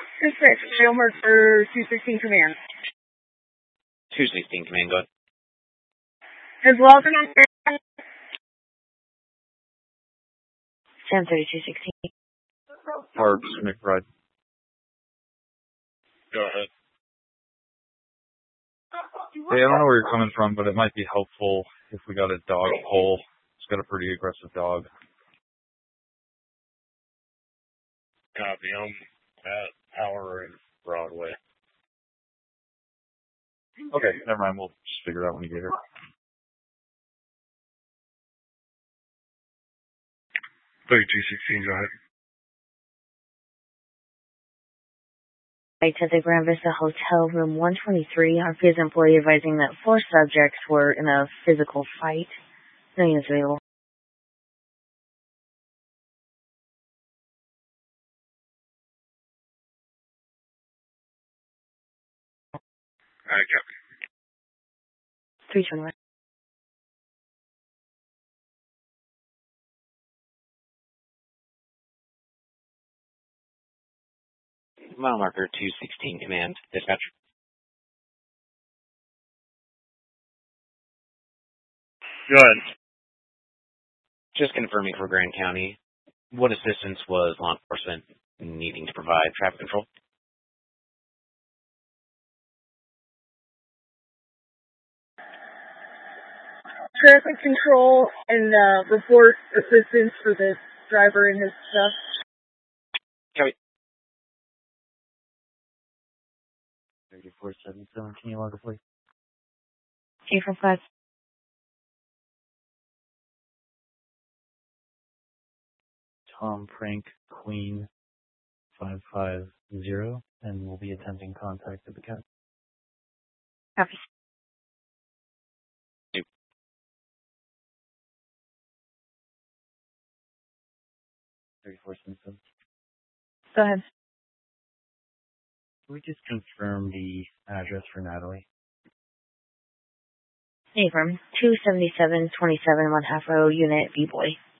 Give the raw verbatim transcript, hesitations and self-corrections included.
Dispatch, Gilmer for two sixteen Command. two sixteen Command, go ahead. As well as an ten thirty-two sixteen. Parks, McBride. Go ahead. Hey, I don't know where you're coming from, but it might be helpful if we got a dog pole. It's got a pretty aggressive dog. Copy. I'm at Power and Broadway. Okay, never mind. We'll just figure it out when you get here. thirty-two sixteen, go ahead. To the Grand Vista Hotel, room one twenty-three. Our P I S employee advising that four subjects were in a physical fight. No units available. Alright, copy. three twenty-one. Mile marker two sixteen Command, dispatch. Go ahead. Just confirming for Grand County, what assistance was law enforcement needing to provide traffic control? traffic control and uh, report assistance for the driver and his stuff. Copy. thirty-four seventy-seven, can you log a please? April five. Tom Frank Queen five five zero, and we'll be attempting contact at the cat. Copy. thirty-four seventy-seven. Go ahead. Can we just confirm the address for Natalie? Affirm. two seventy-seven twenty-seven One Half Road, Unit B-Boy.